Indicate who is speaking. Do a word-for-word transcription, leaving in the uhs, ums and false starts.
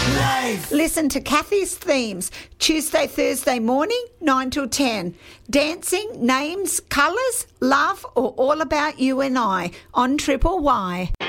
Speaker 1: Life.
Speaker 2: Listen to Kathy's themes Tuesday, Thursday morning, nine till ten. Dancing, names, colours, love, or all about you and I on Triple Y.